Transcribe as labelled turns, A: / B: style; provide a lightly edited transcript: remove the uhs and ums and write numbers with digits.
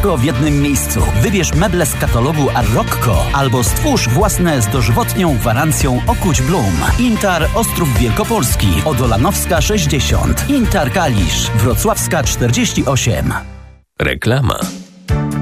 A: Wszystko w jednym miejscu. Wybierz meble z katalogu Arroccco albo stwórz własne z dożywotnią gwarancją Okuć Blum. Intar Ostrów Wielkopolski, Odolanowska 60, Intar Kalisz, Wrocławska 48.
B: Reklama.